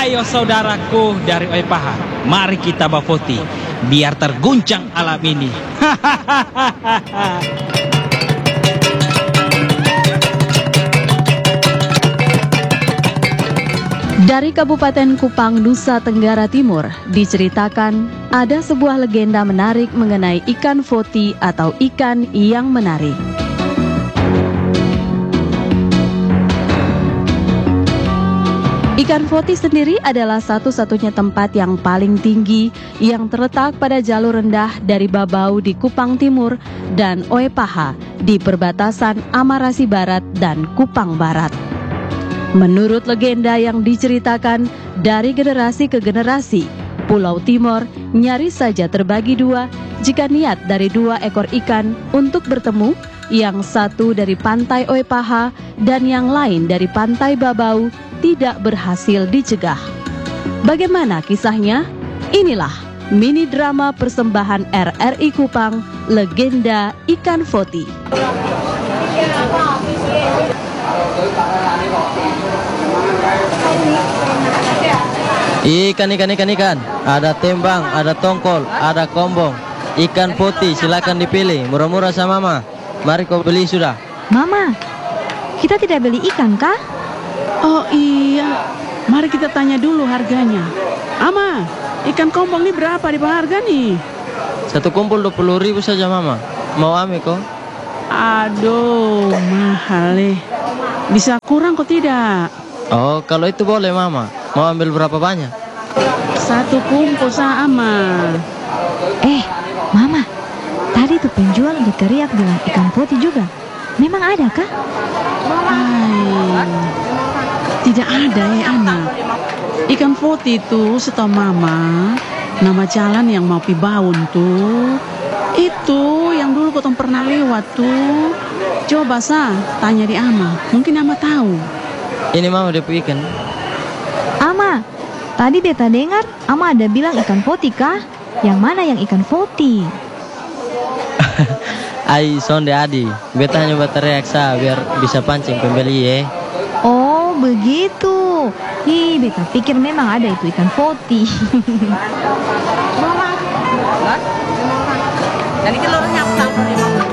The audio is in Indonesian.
Ayo saudaraku dari Oepaha, mari kita bafoti biar terguncang alam ini. Dari Kabupaten Kupang, Nusa Tenggara Timur, diceritakan ada sebuah legenda menarik mengenai ikan foti atau ikan yang menarik. Ikan foti sendiri adalah satu-satunya tempat yang paling tinggi yang terletak pada jalur rendah dari Babau di Kupang Timur dan Oepaha di perbatasan Amarasi Barat dan Kupang Barat. Menurut legenda yang diceritakan dari generasi ke generasi, Pulau Timor nyaris saja terbagi dua jika niat dari dua ekor ikan untuk bertemu, yang satu dari pantai Oepaha dan yang lain dari pantai Babau tidak berhasil dicegah. Bagaimana kisahnya? Inilah mini drama persembahan RRI Kupang, Legenda Ikan Foti. Ikan. Ada tembang, ada tongkol, ada kombong. Ikan putih, silakan dipilih. Murah-murah sama mama. Mari kau beli sudah. Mama, kita tidak beli ikan kah? Oh iya, mari kita tanya dulu harganya. Ama, ikan kombong ini berapa di harga nih? Satu kumpul 20.000 saja mama. Mau ambil kok? Aduh, mahal nih. Bisa kurang kok tidak? Oh, kalau itu boleh mama. Mau ambil berapa banyak? Satu kumpul sama. Mama, tadi tuh penjual udah teriak bilang ikan putih juga. Memang ada kah? Tidak ada anak. Ikan putih itu setahu mama, nama jalan yang mau pi Baun tuh. Itu yang dulu kotong pernah lewat tuh. Coba tanya di Ama, mungkin Ama tahu. Ini mama dia ikan. Ama, tadi beta dengar Ama ada bilang ikan poti kah? Yang mana yang ikan poti? Ai sonde adi. Beta hanya berteriak biar bisa pancing pembeli ya. Oh begitu. Beta pikir memang ada itu ikan poti. Dan ini telurnya aku tampar.